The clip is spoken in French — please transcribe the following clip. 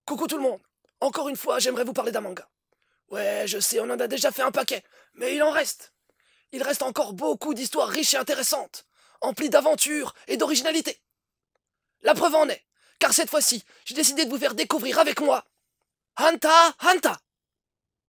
Coucou tout le monde. Encore une fois, j'aimerais vous parler d'un manga. Ouais, je sais, on en a déjà fait un paquet, mais il en reste. Il reste encore beaucoup d'histoires riches et intéressantes, emplies d'aventures et d'originalité. La preuve en est, car cette fois-ci, j'ai décidé de vous faire découvrir avec moi Hunter x Hunter.